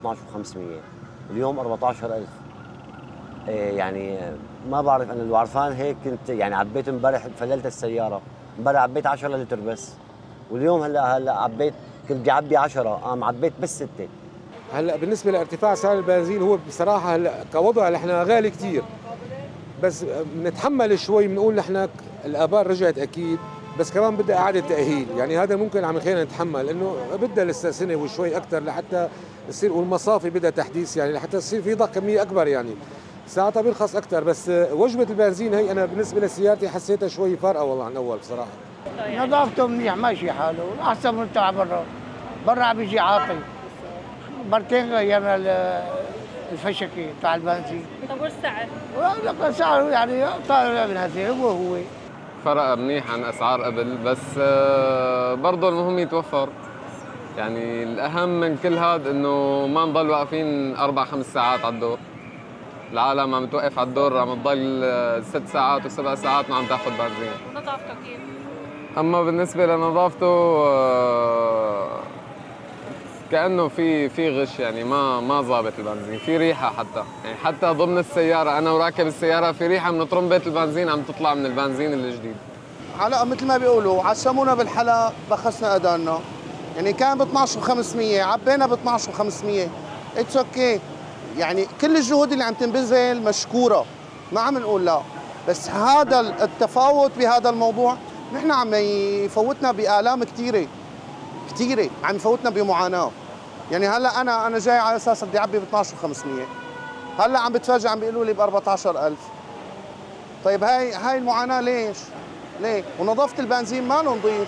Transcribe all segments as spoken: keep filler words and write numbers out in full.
اثنعش وخمسمية اليوم أربعة عشر ألف. إيه يعني ما بعرف انا، لو عرفان هيك كنت يعني عبيت امبارح، فللت السياره امبارح عبيت عشرة لتر بس، واليوم هلا هلا عبيت، كنت بدي اعبي عشرة قام عبيت بس ستة. هلا بالنسبه لارتفاع سعر البنزين، هو بصراحه هلا كوضع نحن غالي كثير، بس بنتحمل شوي، بنقول نحن الابار رجعت اكيد، بس كمان بدها اعاده تاهيل، يعني هذا ممكن عم يخلينا نتحمل، لانه بدها لسه سنه وشوي اكثر لحتى يصير، والمصافي بدها تحديث يعني لحتى يصير في ضخ كميه اكبر، يعني ساعتها بيرخص اكثر. بس وجبه البنزين هي انا بالنسبه لسيارتي حسيتها شوي فارقه والله عن اول بصراحه. نظافته منيح ماشي حاله، احسن من تاع برا. برا عم يجي عاطل، مرتين غيرنا الفشكي تاع البنزين. طب والسعر؟ لك سعره يعني طالع من هذه، هو هو فرق منيح عن اسعار قبل، بس آه، برضه المهم يتوفر. يعني الاهم من كل هذا انه ما نضل واقفين اربع خمس ساعات على الدور. العالم عم توقف على الدور، عم تضل آه، ست ساعات وسبع ساعات ما عم تاخذ بنزين. نظافته كيف؟ اما بالنسبه لنظافته آه، كانه في في غش، يعني ما ما ظابط البنزين، في ريحه حتى، يعني حتى ضمن السياره انا وراكب السياره في ريحه من طرمبه البنزين عم تطلع من البنزين الجديد. هلا مثل ما بيقولوا عشمونا بالحلا بخسنا اذاننا، يعني كان ب اثنعش وخمسمية عبينا ب اثنعش وخمسمية، اتس اوكي، يعني كل الجهود اللي عم تنبذل مشكوره، ما عم نقول لا، بس هذا التفاوت بهذا الموضوع نحن عم يفوتنا بآلام كثيره كثيره، عم يفوتنا بمعاناه. يعني هلا انا انا جاي على اساس بدي اعبي ب اثنعش وخمسمية، هلا عم بتفاجئ عم بيقولوا لي ب أربعة عشر ألف. طيب هاي هاي المعاناه ليش؟ ليه؟ ونظافه البنزين ما له نظيف.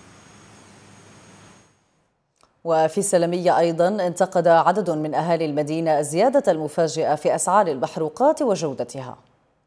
وفي السلمية أيضا انتقد عدد من أهالي المدينة الزيادة المفاجئة في أسعار المحروقات وجودتها.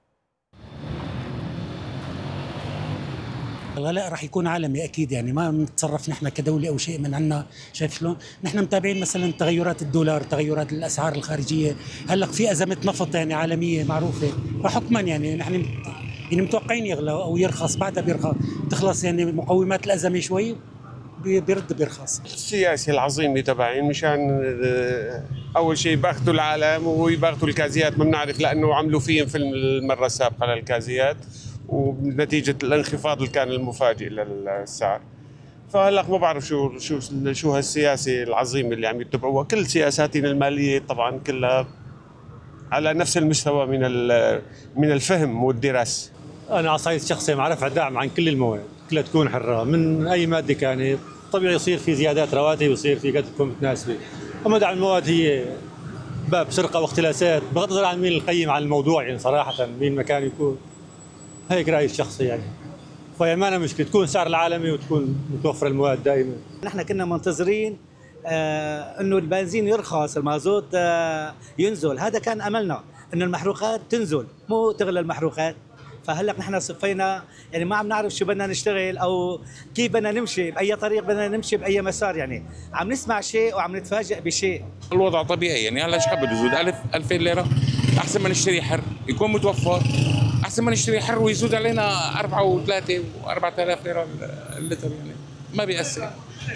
الغلاء راح يكون عالمي اكيد، يعني ما بنتصرف نحن كدوله او شيء من عنا. شايف شلون؟ نحن متابعين مثلا تغيرات الدولار، تغيرات الاسعار الخارجيه، هلا في ازمه نفط يعني عالميه معروفه، فحكما يعني نحن يعني متوقعين يغلى او يرخص، بعدها بيرخص تخلص يعني مقومات الازمه شوي بيرد بيرخص. السياسي العظيم تبعين مشان اول شيء باخذوا العالم ويباخذوا الكازيات، ما بنعرف لانه عملوا فيهم في المره السابقه للكازيات، ونتيجه الانخفاض اللي كان المفاجئ للسعر. فهلا ما بعرف شو شو شو هالسياسه العظيمه اللي عم يتبعوها، كل سياساتنا الماليه طبعا كلها على نفس المستوى من من الفهم والدراسه. انا على الصعيد الشخصي مع رفع دعم عن كل المواد، كلها تكون حره من اي ماده كانت، طبيعي يصير في زيادات رواتب، يصير في قد تكون متناسبه. اما دعم المواد هي باب سرقه واختلاسات، بغض النظر عن مين القيم على الموضوع، يعني صراحه مين مكان يكون، هيك رايي الشخصي يعني. فهي ما مشكله تكون سعر العالمي وتكون متوفره المواد دائما. نحن كنا منتظرين آه انه البنزين يرخص، المازوت آه ينزل، هذا كان املنا، انه المحروقات تنزل مو تغلى المحروقات. فهلا نحن صفينا يعني ما عم نعرف شو بدنا نشتغل او كيف بدنا نمشي، باي طريق بدنا نمشي، باي مسار، يعني عم نسمع شيء وعم نتفاجئ بشيء. الوضع طبيعي، يعني هلا ايش حاب بده يزود ألف ألفين ليره، احسن ما نشتري حر يكون متوفر، احسن ما نشتري حر ويزود علينا أربعة وثلاثة وأربعة آلاف ليره اللتر، يعني ما بيأثر.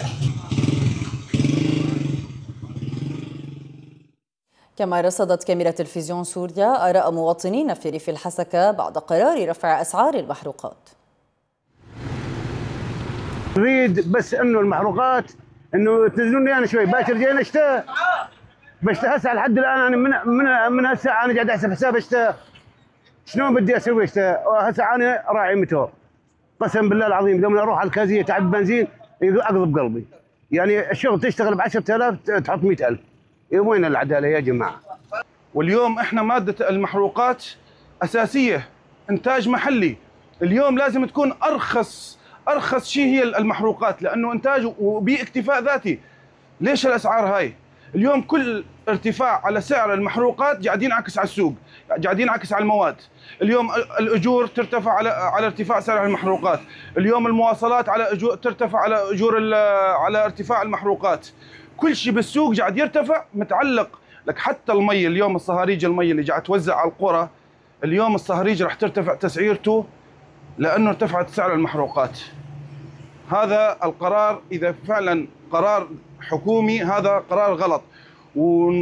كما رصدت كاميرا تلفزيون سوريا آراء مواطنين في ريف الحسكة بعد قرار رفع أسعار المحروقات. نريد بس انه المحروقات انه تنزلون لي انا شوي، باكر جينا شتاء، بشتاء هسه لحد الان انا من من من هالساعه انا قاعد احسب حساب شتاء، شلون بدي اسوي شتاء؟ هسه انا راعي متور، قسم بالله العظيم لما اروح على الكازيه تعب بنزين اقضب قلبي، يعني الشغل تشتغل ب عشرة آلاف تحط مئة ألف، وين العداله يا جماعه؟ واليوم احنا ماده المحروقات اساسيه، انتاج محلي، اليوم لازم تكون ارخص ارخص شيء هي المحروقات، لانه انتاج وباكتفاء ذاتي. ليش الاسعار هاي؟ اليوم كل ارتفاع على سعر المحروقات قاعد ينعكس على السوق، قاعد ينعكس على المواد. اليوم الاجور ترتفع على على ارتفاع سعر المحروقات، اليوم المواصلات على اجور ترتفع على اجور على ارتفاع المحروقات. كل شيء بالسوق قاعد يرتفع، متعلق لك حتى المي. اليوم الصهاريج المي اللي قاعد توزع على القرى، اليوم الصهاريج راح ترتفع تسعيرته لانه ارتفعت سعر المحروقات. هذا القرار اذا فعلا قرار حكومي هذا قرار غلط. و